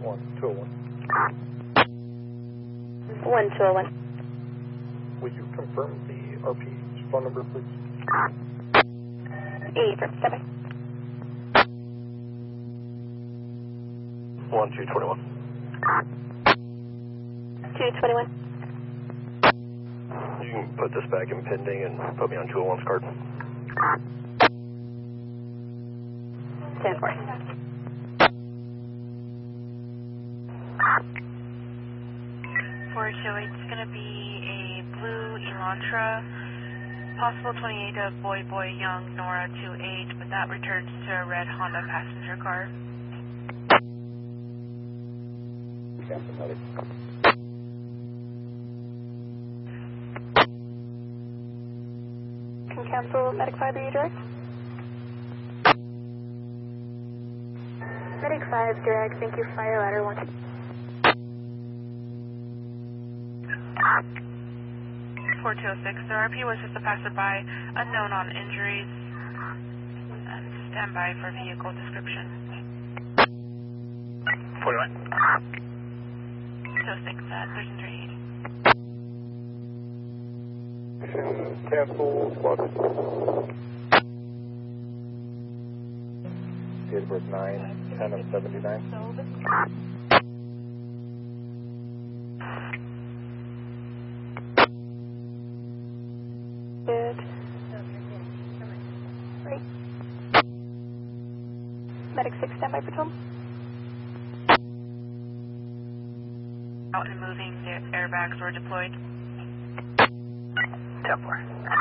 1201. 1201. Will you confirm the RP's phone number, please? Step by. 1221. 221. You can put this back in pending and put me on 201's card. 10-4. It's going to be a blue Elantra, possible 28 of Boy Young, Nora 28, but that returns to a red Honda passenger car. Can cancel Medic 5, are you direct? Medic 5, direct, thank you, fire ladder 1. 4206, the RP was just a passerby, unknown on injuries, and stand by for vehicle description. 41. 206 at 1338. Cancel, squad. Date of birth 9/10 of 79. Good. Right. Medic 6, standby for Tom. Out and moving, the airbags were deployed. 10-4.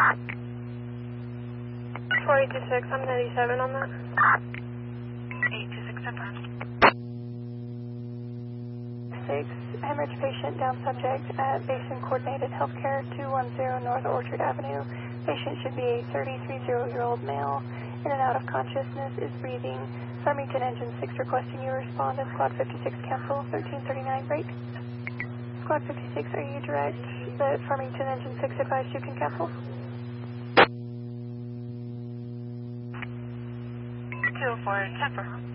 4826, I'm 97 on that. 826, 6, hemorrhage patient, down subject at Basin Coordinated Healthcare, 210 North Orchard Avenue. Patient should be a 33-year-old male, in and out of consciousness, is breathing. Farmington Engine 6 requesting you respond, and Squad 56 cancel, 1339 break. Squad 56, are you direct? The Farmington Engine 6 advised you can cancel. 204, 10-4.